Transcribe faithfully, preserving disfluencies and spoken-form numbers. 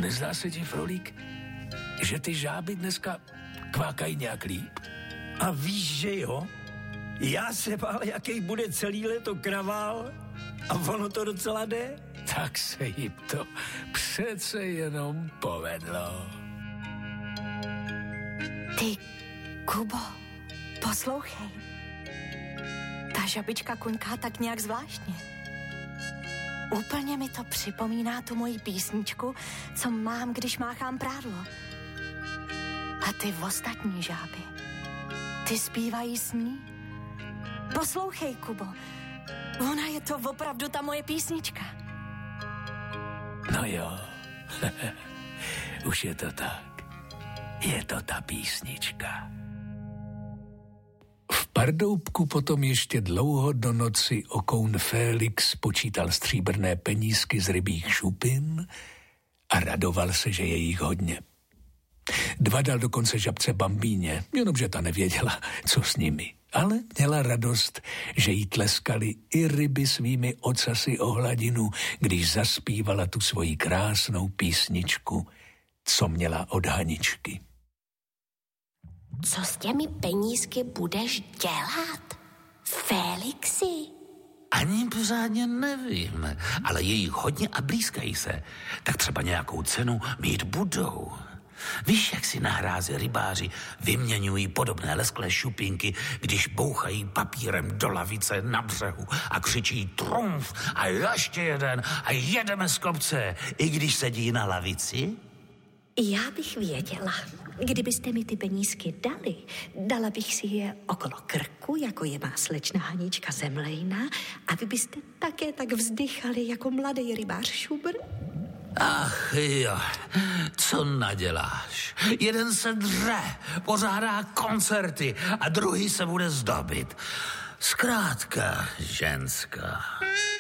nezdá se ti, Frolík, že ty žáby dneska kvákají nějak líp? A víš, že jo? Já se bál, jaký bude celý léto kravál, a ono to docela jde. Tak se jim to přece jenom povedlo. Ty, Kubo, poslouchej. Ta žabička kuňká tak nějak zvláštně. Úplně mi to připomíná tu moji písničku, co mám, když máchám prádlo. A ty ostatní žáby, ty zpívají s ní. Poslouchej, Kubo, ona je to opravdu ta moje písnička. No jo, už je to tak. Je to ta písnička. V Pardoubku potom ještě dlouho do noci okoun Félix počítal stříbrné penízky z rybích šupin a radoval se, že je jich hodně. Dva dal dokonce žabce Bambíně, jenomže ta nevěděla, co s nimi. Ale měla radost, že jí tleskali i ryby svými ocasy o hladinu, když zaspívala tu svoji krásnou písničku, co měla od Haničky. Co s těmi penízky budeš dělat, Félixi? Ani pořádně nevím, ale je jich hodně a blízkají se. Tak třeba nějakou cenu mít budou. Víš, jak si na hrázi rybáři vyměňují podobné lesklé šupinky, když bouchají papírem do lavice na břehu a křičí trumf a ještě jeden a jedeme z kopce, i když sedí na lavici? Já bych věděla, kdybyste mi ty penízky dali, dala bych si je okolo krku, jako je má slečna Hanička Zemlejna, a vy byste také tak vzdychali jako mladý rybář Šubr? Ach jo, co naděláš? Jeden se dře, pořádá koncerty a druhý se bude zdobit. Zkrátka, ženská.